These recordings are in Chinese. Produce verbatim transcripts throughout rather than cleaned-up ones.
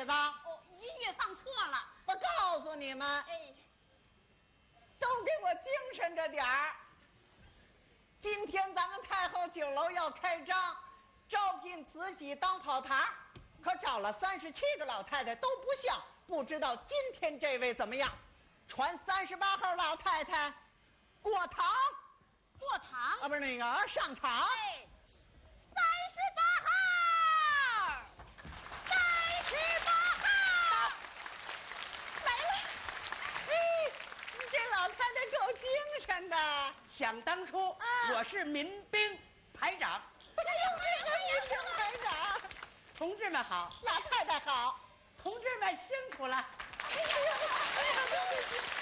曲子？ 哦，音乐放错了。 我告诉你们， 哎， 都给我精神着点儿。今天咱们太后酒楼要开张，招聘慈禧当跑堂，可找了三十七个老太太都不像，不知道今天这位怎么样？传三十八号老太太过堂， 过堂啊，不是那个上场。 哎，三十八号，三十八号来了。嘿，这老太太够精神的。 想当初， 啊我是民兵排长。 哎呦，民兵排长， 同志们好， 老太太好。 同志们辛苦了。 哎呀，哎呀，对不起。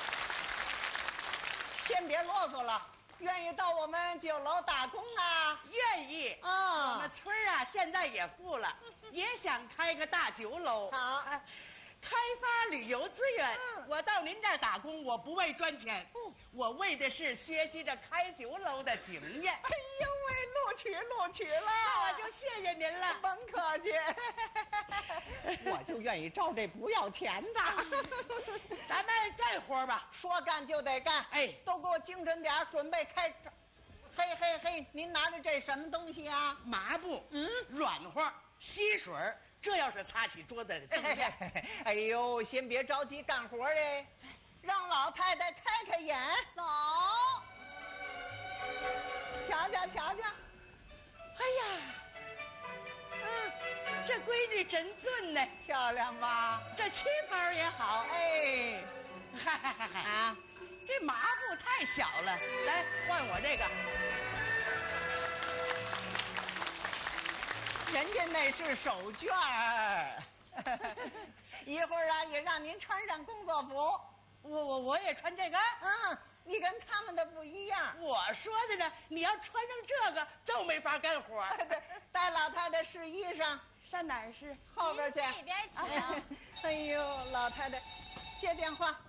先别啰嗦了，愿意到我们酒楼打工啊？ 愿意啊我们村儿啊，现在也富了，也想开个大酒楼。 好啊开发旅游资源。 嗯我到您这儿打工，我不为赚钱，我为的是学习着开酒楼的经验。 哎呦喂，录取录取了， 那我就谢谢您了。 甭客气。我就愿意招这不要钱的。 咱们干活吧。 说干就得干， 哎都给我精神点儿，准备开张。嘿嘿嘿，您拿着这什么东西啊？ 麻布，嗯，软和，吸水儿，这要是擦起桌子锃亮。 哎呦，先别着急干活哎，让老太太开开眼， 走， 瞧瞧瞧瞧。 哎呀，嗯，这闺女真俊呢， 漂亮吧？ 这旗袍也好。 哎， 嗨嗨嗨嗨啊， 这麻布太小了，来换我这个。 人家那是手绢儿。一会儿啊，也让您穿上工作服。 我我我也穿这个。 嗯，你跟他们的不一样。 我说的呢，你要穿上这个就没法干活。 对，带老太太试衣裳， 上哪儿是？ 后边去。 您这边请。 哎呦，老太太，接电话。